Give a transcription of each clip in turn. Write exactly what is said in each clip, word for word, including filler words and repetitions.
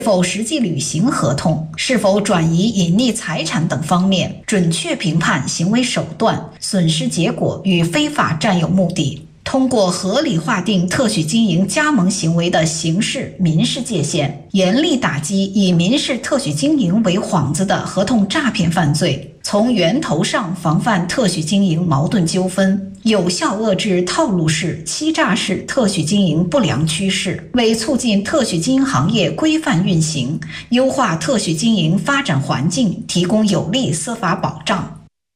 否实际履行合同，是否转移隐匿财产等方面，准确评判行为手段、损失结果与非法占有目的。通过合理划定特许经营加盟行为的刑事、民事界限，严厉打击以民事特许经营为幌子的合同诈骗犯罪，从源头上防范特许经营矛盾纠纷，有效遏制套路式、欺诈式特许经营不良趋势，为促进特许经营行业规范运行、优化特许经营发展环境提供有力司法保障。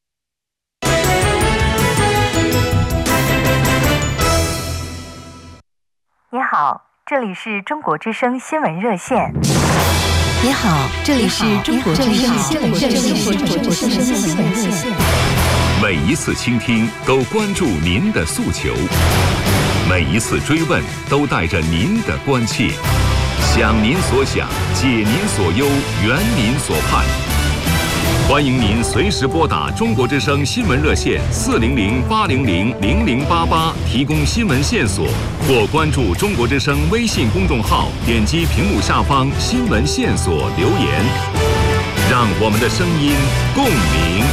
你好，这里是中国之声新闻热线。 你好，这里是中国之声新闻热线。 每一次倾听都关注您的诉求，每一次追问都带着您的关切，想您所想，解您所忧，圆您所盼。欢迎您随时拨打中国之声新闻热线四零零八零零零零八八提供新闻线索，或关注中国之声微信公众号，点击屏幕下方新闻线索留言，让我们的声音共鸣。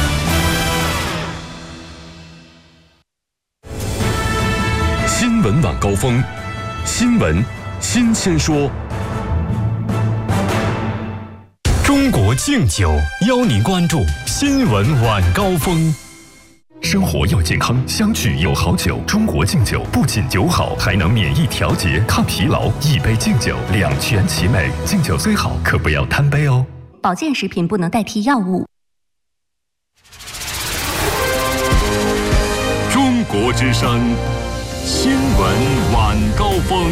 新闻晚高峰，新闻新鲜说。中国敬酒邀您关注新闻晚高峰。生活要健康，相聚有好酒。中国敬酒不仅酒好，还能免疫调节、抗疲劳。一杯敬酒，两全其美。敬酒虽好，可不要贪杯哦。 保健食品不能代替药物。 中国之声新闻晚高峰。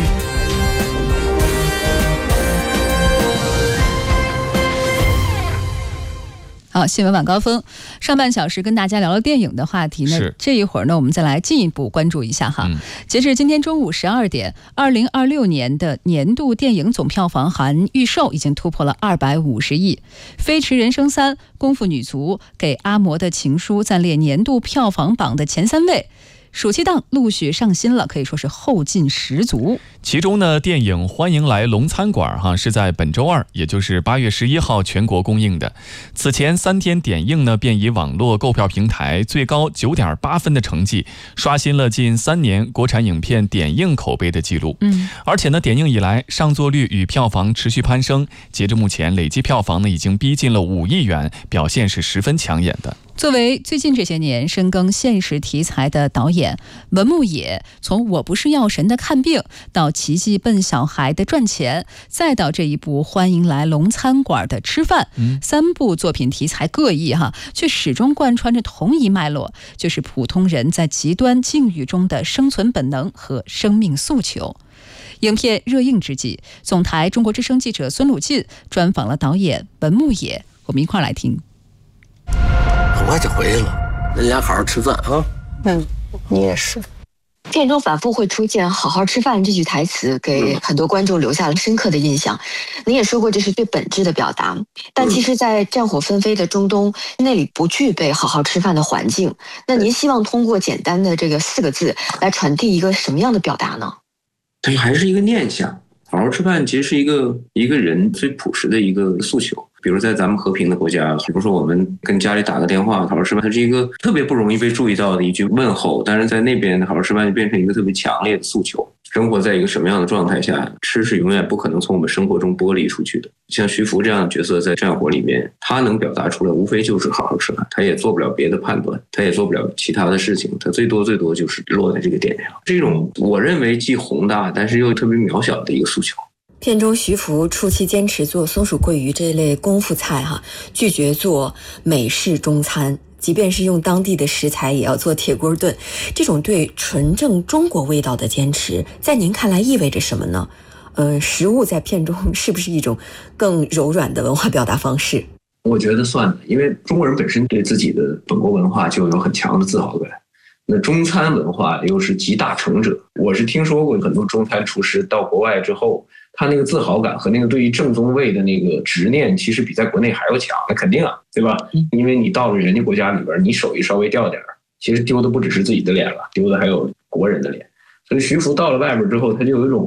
好，新闻晚高峰，上半小时跟大家聊聊电影的话题呢，这一会儿呢，我们再来进一步关注一下哈。嗯、截至今天中午十二点，二零二六年的年度电影总票房含预售已经突破了二百五十亿，《飞驰人生三》、《功夫女足》、《给阿嬷的情书》暂列年度票房榜的前三位。暑期档陆续上新了，可以说是后劲十足。 其中呢，电影《欢迎来龙餐馆》哈是在本周二，也就是八月十一号全国公映的。此前三天点映呢，便以网络购票平台最高九点八分的成绩，刷新了近三年国产影片点映口碑的记录。嗯，而且呢，点映以来上座率与票房持续攀升，截至目前累计票房呢已经逼近了五亿元，表现是十分抢眼的。 作为最近这些年深耕现实题材的导演，文牧野从我不是药神的看病，到奇迹笨小孩的赚钱，再到这一部欢迎来龙餐馆的吃饭，嗯、三部作品题材各异哈，却始终贯穿着同一脉络，就是普通人在极端境遇中的生存本能和生命诉求。影片热映之际，总台中国之声记者孙鲁进专访了导演文牧野，我们一块来听。 很快就回来了，人家好好吃饭啊。 嗯，你也是。片中反复会出现"好好吃饭"这句台词，给很多观众留下了深刻的印象。您也说过这是最本质的表达，但其实在战火纷飞的中东，那里不具备好好吃饭的环境。那您希望通过简单的这个四个字来传递一个什么样的表达呢？ 它还是一个念想。好好吃饭其实是一个一个人最朴实的一个诉求。比如在咱们和平的国家，比如说我们跟家里打个电话好好吃饭，它是一个特别不容易被注意到的一句问候，但是在那边好好吃饭就变成一个特别强烈的诉求。生活在一个什么样的状态下，吃是永远不可能从我们生活中剥离出去的。像徐福这样的角色在战火里面，他能表达出来无非就是好好吃饭，他也做不了别的判断，他也做不了其他的事情，他最多最多就是落在这个点上。这种我认为既宏大但是又特别渺小的一个诉求。 片中徐福初期坚持做松鼠桂鱼这类功夫菜哈，拒绝做美式中餐，即便是用当地的食材也要做铁锅炖。这种对纯正中国味道的坚持，在您看来意味着什么呢？呃，食物在片中是不是一种更柔软的文化表达方式？ 我觉得算的，因为中国人本身对自己的本国文化就有很强的自豪感。那中餐文化又是集大成者，我是听说过很多中餐厨师到国外之后，他那个自豪感和那个对于正宗味的那个执念，其实比在国内还要强。那肯定啊，对吧？因为你到了人家国家里边，你手艺稍微掉点，其实丢的不只是自己的脸了，丢的还有国人的脸。所以徐福到了外边之后，他就有一种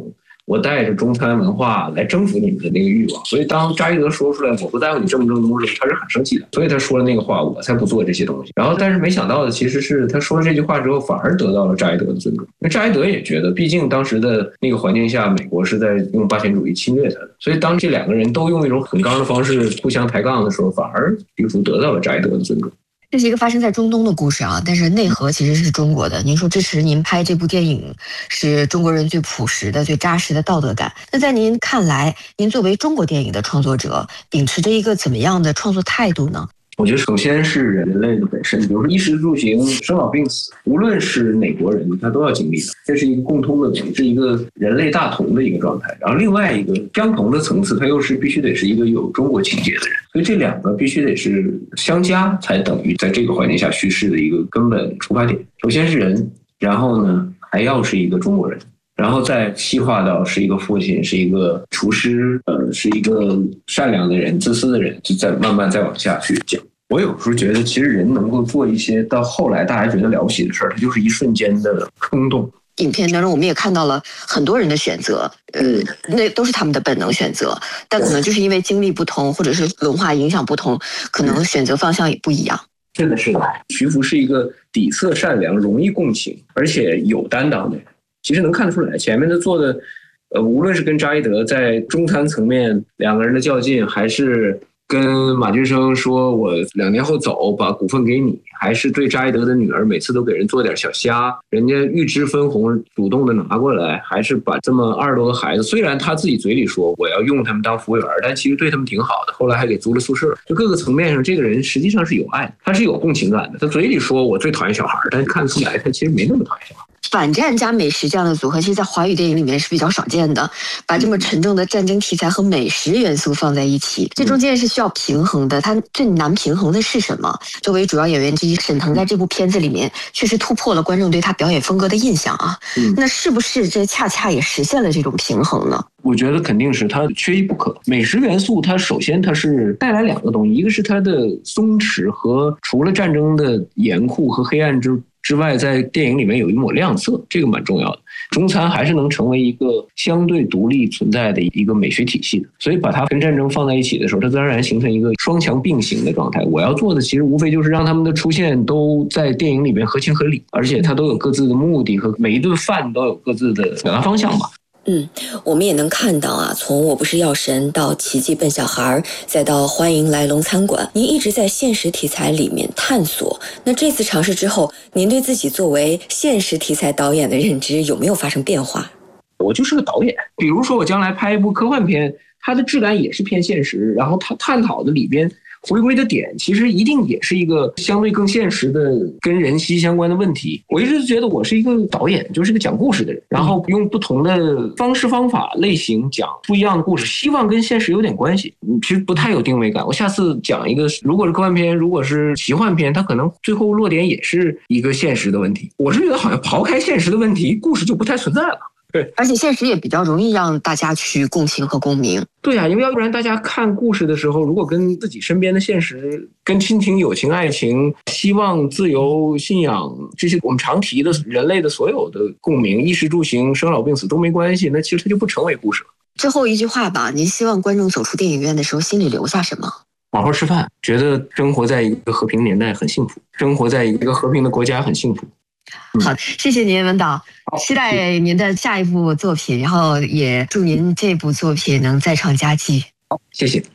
我带着中餐文化来征服你们的那个欲望。所以当扎伊德说出来我不在乎你正不正宗的时候，他是很生气的，所以他说了那个话，我才不做这些东西。然后但是没想到的其实是他说了这句话之后反而得到了扎伊德的尊重，因为扎伊德也觉得毕竟当时的那个环境下美国是在用霸权主义侵略他的，所以当这两个人都用一种很刚的方式互相抬杠的时候，反而李福得到了扎伊德的尊重。 这是一个发生在中东的故事啊，但是内核其实是中国的。您说支持您拍这部电影是中国人最朴实的、最扎实的道德感。那在您看来，您作为中国电影的创作者，秉持着一个怎么样的创作态度呢？ 我觉得首先是人类的本身，比如说衣食住行、生老病死，无论是哪国人，他都要经历的，这是一个共通的东西，是一个人类大同的一个状态。然后另外一个相同的层次，它又是必须得是一个有中国情节的人，所以这两个必须得是相加，才等于在这个环境下叙事的一个根本出发点。首先是人，然后呢还要是一个中国人，然后再细化到是一个父亲，是一个厨师，呃，是一个善良的人、自私的人，就再慢慢再往下去讲。我有时候觉得，其实人能够做一些到后来大家觉得了不起的事儿，它就是一瞬间的冲动。 影片当中我们也看到了很多人的选择，呃，那都是他们的本能选择，但可能就是因为经历不同，或者是文化影响不同，可能选择方向也不一样。 是的，是的。徐福是一个底色善良、容易共情，而且有担当的人。其实能看得出来，前面他做的，呃，无论是跟扎伊德在中餐层面两个人的较劲，还是跟马俊生说我两年后走把股份给你，还是对扎伊德的女儿每次都给人做点小虾，人家预支分红主动的拿过来，还是把这么二十多个孩子，虽然他自己嘴里说我要用他们当服务员，但其实对他们挺好的，后来还给租了宿舍。就各个层面上，这个人实际上是有爱的，他是有共情感的。他嘴里说我最讨厌小孩，但看得出来他其实没那么讨厌小孩。 反战加美食这样的组合，其实在华语电影里面是比较少见的，把这么沉重的战争题材和美食元素放在一起，这中间是需要平衡的。它最难平衡的是什么？作为主要演员之一，沈腾在这部片子里面确实突破了观众对他表演风格的印象啊。嗯、那是不是这恰恰也实现了这种平衡呢？ 我觉得肯定是它缺一不可。美食元素它首先它是带来两个东西，一个是它的松弛和除了战争的严酷和黑暗之之外，在电影里面有一抹亮色，这个蛮重要的。中餐还是能成为一个相对独立存在的一个美学体系的，所以把它跟战争放在一起的时候，它自然而然形成一个双强并行的状态。我要做的其实无非就是让他们的出现都在电影里面合情合理，而且它都有各自的目的和每一顿饭都有各自的表达方向吧。 嗯，我们也能看到啊，从我不是药神到奇迹笨小孩，再到欢迎来龙餐馆，您一直在现实题材里面探索。那这次尝试之后，您对自己作为现实题材导演的认知有没有发生变化？ 我就是个导演，比如说我将来拍一部科幻片，它的质感也是偏现实，然后它探讨的里边回归的点其实一定也是一个相对更现实的跟人息息相关的问题。我一直觉得我是一个导演，就是个讲故事的人，然后用不同的方式方法类型讲不一样的故事，希望跟现实有点关系。其实不太有定位感。我下次讲一个，如果是科幻片，如果是奇幻片，它可能最后落点也是一个现实的问题。我是觉得好像刨开现实的问题，故事就不太存在了。对， 而且现实也比较容易让大家去共情和共鸣。 对啊，因为要不然大家看故事的时候，如果跟自己身边的现实、跟亲情、友情、爱情、希望、自由、信仰这些我们常提的人类的所有的共鸣，衣食住行、生老病死都没关系，那其实它就不成为故事了。 最后一句话吧，您希望观众走出电影院的时候心里留下什么？ 好好吃饭，觉得生活在一个和平年代很幸福，生活在一个和平的国家很幸福。 好，谢谢您，文导，期待您的下一部作品，然后也祝您这部作品能再创佳绩。 好，谢谢。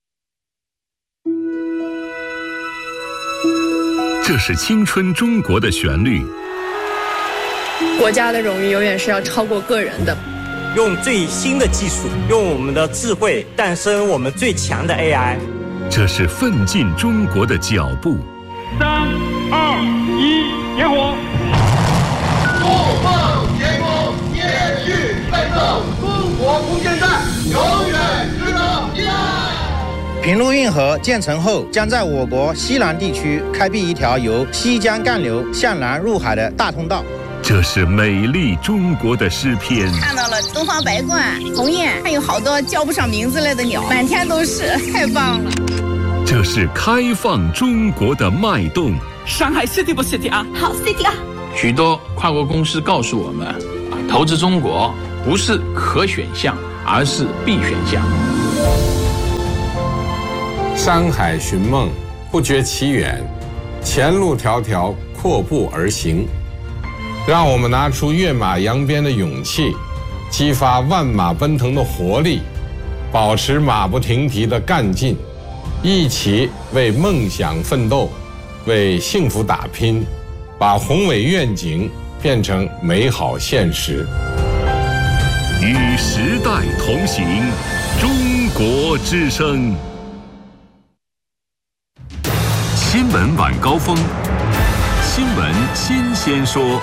这是青春中国的旋律。 国家的荣誉永远是要超过个人的。 用最新的技术，用我们的智慧诞生我们最强的 A I。 这是奋进中国的脚步。 三二一，点火！不放前锋，继续奋斗，中国空间站永远值得依赖。 平陆运河建成后，将在我国西南地区开辟一条由西江干流向南入海的大通道。 这是美丽中国的诗篇。 看到了东方白鹳、鸿雁，还有好多叫不上名字来的鸟，满天都是，太棒了。 这是开放中国的脉动。 上海 City 不 City 啊？ 好 City 啊！ 许多跨国公司告诉我们，投资中国不是可选项，而是必选项。 山海寻梦，不觉其远，前路迢迢，阔步而行。让我们拿出跃马扬鞭的勇气，激发万马奔腾的活力，保持马不停蹄的干劲，一起为梦想奋斗，为幸福打拼，把宏伟愿景变成美好现实。 与时代同行，中国之声。新闻晚高峰，新闻新鲜说。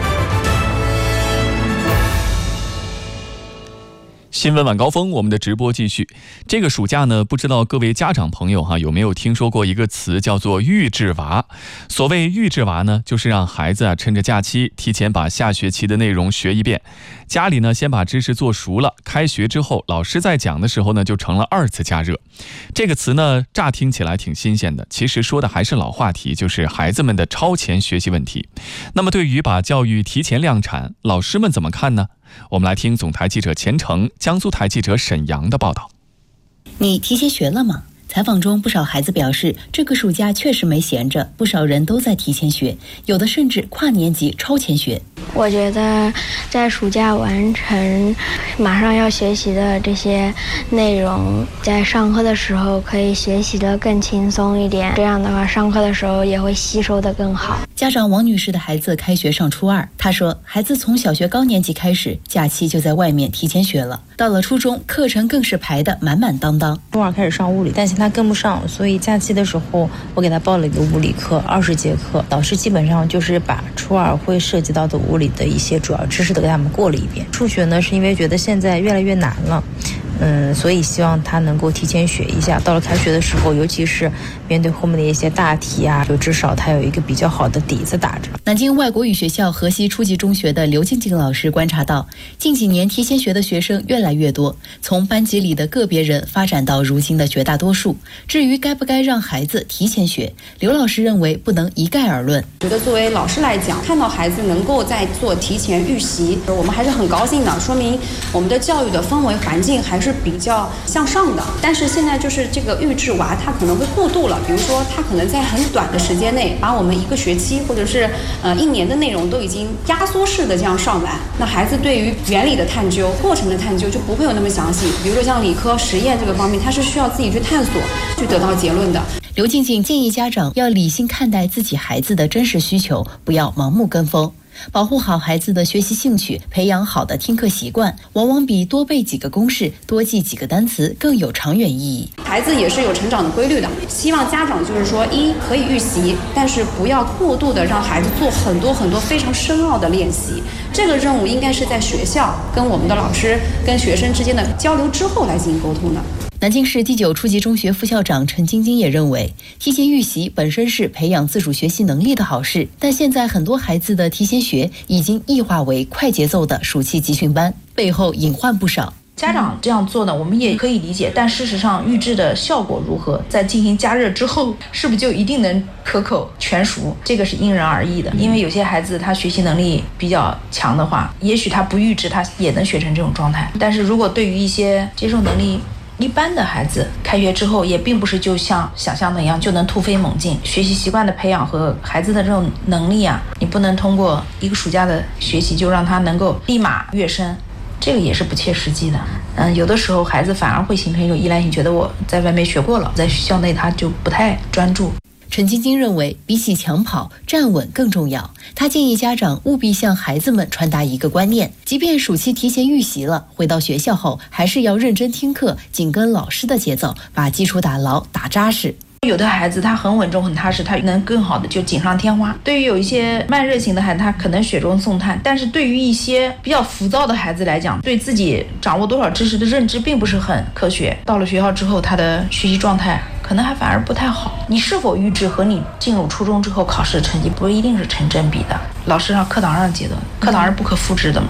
新闻晚高峰，我们的直播继续。这个暑假呢，不知道各位家长朋友哈有没有听说过一个词，叫做预制娃。所谓预制娃呢，就是让孩子啊趁着假期提前把下学期的内容学一遍，家里呢先把知识做熟了，开学之后老师在讲的时候呢就成了二次加热。这个词呢乍听起来挺新鲜的，其实说的还是老话题，就是孩子们的超前学习问题。那么对于把教育提前量产，老师们怎么看呢？我们来听总台记者钱程、江苏台记者沈阳的报道。 你提前学了吗？采访中，不少孩子表示，这个暑假确实没闲着，不少人都在提前学，有的甚至跨年级超前学。 我觉得在暑假完成马上要学习的这些内容，在上课的时候可以学习得更轻松一点，这样的话上课的时候也会吸收得更好。 家长王女士的孩子开学上初二，她说孩子从小学高年级开始，假期就在外面提前学了，到了初中课程更是排得满满当当。 初二开始上物理，但是他跟不上，所以假期的时候我给他报了一个物理课，二十节课，导师基本上就是把初二会涉及到的物理的一些主要知识都给他们过了一遍。数学呢，是因为觉得现在越来越难了，嗯，所以希望他能够提前学一下，到了开学的时候，尤其是面对后面的一些大题啊，就至少他有一个比较好的底子打着。 南京外国语学校河西初级中学的刘静静老师观察到，近几年提前学的学生越来越多，从班级里的个别人发展到如今的绝大多数。至于该不该让孩子提前学，刘老师认为不能一概而论。 觉得作为老师来讲，看到孩子能够在做提前预习，我们还是很高兴的，说明我们的教育的氛围环境还是比较向上的。但是现在就是这个预制娃，他可能会过度了，比如说他可能在很短的时间内把我们一个学期或者是呃一年的内容都已经压缩式的这样上完，那孩子对于原理的探究、过程的探究就不会有那么详细。比如说像理科实验这个方面，他是需要自己去探索，去得到结论的。 刘静静建议家长要理性看待自己孩子的真实需求，不要盲目跟风。保护好孩子的学习兴趣，培养好的听课习惯，往往比多背几个公式、多记几个单词更有长远意义。 孩子也是有成长的规律的，希望家长就是说，一可以预习，但是不要过度的让孩子做很多很多非常深奥的练习。这个任务应该是在学校跟我们的老师、跟学生之间的交流之后来进行沟通的。 南京市第九初级中学副校长陈晶晶也认为，提前预习本身是培养自主学习能力的好事，但现在很多孩子的提前学已经异化为快节奏的暑期集训班，背后隐患不少。 家长这样做呢，我们也可以理解，但事实上预制的效果如何，在进行加热之后，是不是就一定能可口全熟？这个是因人而异的，因为有些孩子他学习能力比较强的话，也许他不预制，他也能学成这种状态。但是如果对于一些接受能力一般的孩子，开学之后也并不是就像想象的一样就能突飞猛进。学习习惯的培养和孩子的这种能力啊，你不能通过一个暑假的学习就让他能够立马跃升，这个也是不切实际的。嗯，有的时候孩子反而会形成一种依赖性，觉得我在外面学过了，在校内他就不太专注。 陈晶晶认为，比起抢跑，站稳更重要。她建议家长务必向孩子们传达一个观念：即便暑期提前预习了，回到学校后还是要认真听课，紧跟老师的节奏，把基础打牢、打扎实。 有的孩子他很稳重很踏实，他能更好的就锦上添花。对于有一些慢热型的孩子，他可能雪中送炭，但是对于一些比较浮躁的孩子来讲，对自己掌握多少知识的认知并不是很科学，到了学校之后他的学习状态可能还反而不太好。你是否预制和你进入初中之后考试的成绩不一定是成正比的，老师让课堂上阶段，课堂是不可复制的嘛。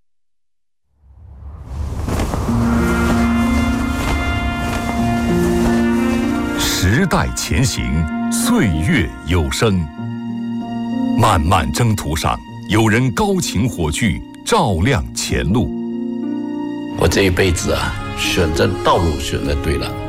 时代前行，岁月有声。漫漫征途上，有人高擎火炬，照亮前路。 我这一辈子啊，选择道路选择对了。